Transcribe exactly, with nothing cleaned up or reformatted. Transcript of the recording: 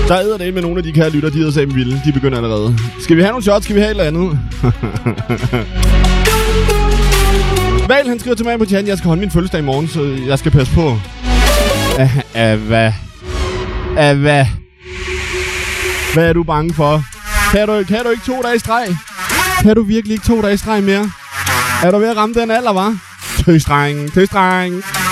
Der er det med nogle af de kære lytter, de hedder sammen vilde. De begynder allerede. Skal vi have nogle shots? Skal vi have et eller andet? Val, han skriver til mig på chatten, jeg skal holde min fødselsdag i morgen, så jeg skal passe på. Ah, ah, hvad? Ah, hvad? Hvad er du bange for? Kan du, kan du ikke to dage i streg? Kan du virkelig ikke to dage i streg mere? Er du ved at ramme den alder, hva'? Tøsdreng, tøsdreng.